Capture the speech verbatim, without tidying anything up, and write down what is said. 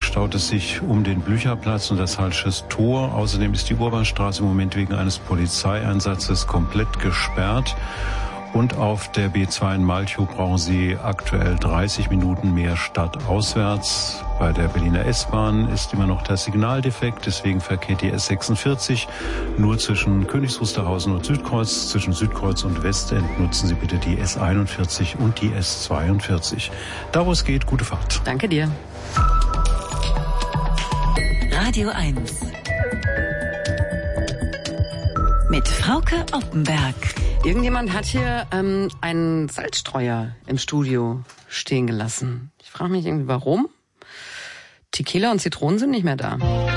staut es sich um den Blücherplatz und das Hallsches Tor. Außerdem ist die Urbanstraße im Moment wegen eines Polizeieinsatzes komplett gesperrt. Und auf der B zwei in Malchow brauchen Sie aktuell dreißig Minuten mehr stadtauswärts. Bei der Berliner S-Bahn ist immer noch der Signaldefekt, deswegen verkehrt die S sechsundvierzig nur zwischen Königs Wusterhausen und Südkreuz. Zwischen Südkreuz und Westend nutzen Sie bitte die S einundvierzig und die S zweiundvierzig. Da wo es geht, gute Fahrt. Danke dir. Radio eins mit Frauke Oppenberg. Irgendjemand hat hier ähm, einen Salzstreuer im Studio stehen gelassen. Ich frage mich irgendwie, warum? Tequila und Zitronen sind nicht mehr da.